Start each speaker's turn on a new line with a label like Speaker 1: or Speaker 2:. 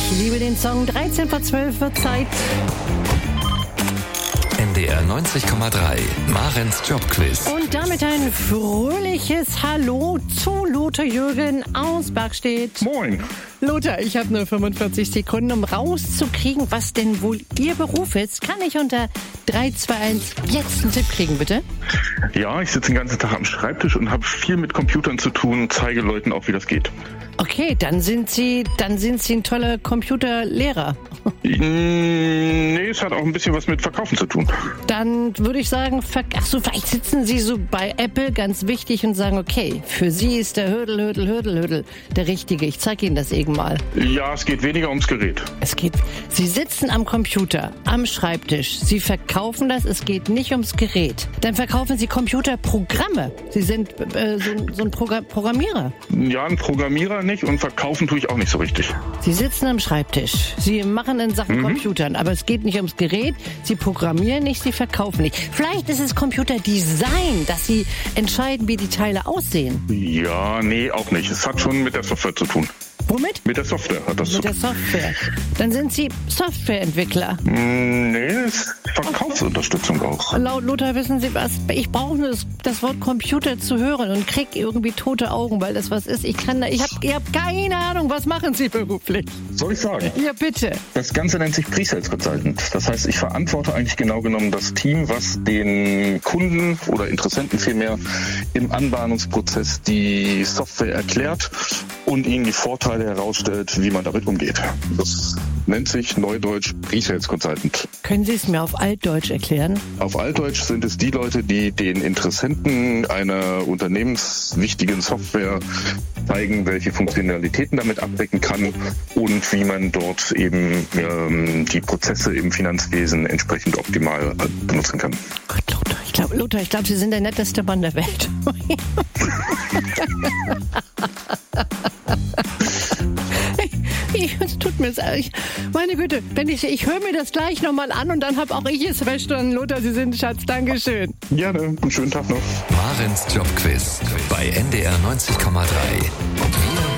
Speaker 1: liebe den Song. 13 vor 12 wird Zeit.
Speaker 2: NDR 90,3, Marens Jobquiz.
Speaker 1: Und damit ein fröhliches Hallo zu Lothar Jürgen aus Bergstedt.
Speaker 3: Moin.
Speaker 1: Lothar, ich habe nur 45 Sekunden, um rauszukriegen, was denn wohl Ihr Beruf ist. Kann ich unter 3, 2, 1 jetzt einen Tipp kriegen, bitte?
Speaker 3: Ja, ich sitze den ganzen Tag am Schreibtisch und habe viel mit Computern zu tun, zeige Leuten auch, wie das geht.
Speaker 1: Okay, dann sind Sie ein toller Computerlehrer.
Speaker 3: Nee, es hat auch ein bisschen was mit Verkaufen zu tun.
Speaker 1: Dann würde ich sagen, vielleicht sitzen Sie so bei Apple, ganz wichtig, und sagen, okay, für Sie ist der Hödel der Richtige. Ich zeige Ihnen das eben mal.
Speaker 3: Ja, es geht weniger ums Gerät.
Speaker 1: Sie sitzen am Computer, am Schreibtisch. Sie verkaufen das, es geht nicht ums Gerät. Dann verkaufen Sie Computerprogramme. Sie sind so ein Programmierer.
Speaker 3: Ja, ein Programmierer nicht und verkaufen tue ich auch nicht so richtig.
Speaker 1: Sie sitzen am Schreibtisch. Sie machen in Sachen Computern, aber es geht nicht ums Gerät. Sie programmieren nicht, Sie verkaufen nicht. Vielleicht ist es Computerdesign, dass Sie entscheiden, wie die Teile aussehen.
Speaker 3: Ja, nee, auch nicht. Es hat schon mit der Software zu tun.
Speaker 1: Womit?
Speaker 3: Mit der Software hat das zu tun.
Speaker 1: Mit der Software. Dann sind Sie Softwareentwickler.
Speaker 3: Nee, es ist Verkaufsunterstützung auch.
Speaker 1: Laut Lothar, wissen Sie was? Ich brauche nur das Wort Computer zu hören und krieg irgendwie tote Augen, weil das was ist. Ich hab keine Ahnung, was machen Sie beruflich?
Speaker 3: Soll ich sagen?
Speaker 1: Ja, bitte.
Speaker 3: Das Ganze nennt sich Pre-Sales Consultant. Das heißt, ich verantworte eigentlich genau genommen das Team, was den Kunden oder Interessenten vielmehr im Anbahnungsprozess die Software erklärt und ihnen die Vorteile herausstellt, wie man damit umgeht. Das nennt sich neudeutsch Pre-Sales Consultant.
Speaker 1: Können Sie es mir auf Altdeutsch erklären?
Speaker 3: Auf Altdeutsch sind es die Leute, die den Interessenten einer unternehmenswichtigen Software zeigen, welche Funktionalitäten damit abdecken kann und wie man dort eben die Prozesse im Finanzwesen entsprechend optimal benutzen kann.
Speaker 1: Gott, Lothar, ich glaube, Sie sind der netteste Mann der Welt. Es tut mir leid. Meine Güte, ich höre mir das gleich nochmal an und dann habe auch ich es verstanden. Lothar, Sie sind Schatz. Dankeschön.
Speaker 3: Gerne, einen schönen Tag noch.
Speaker 2: Marens Jobquiz bei NDR 90,3.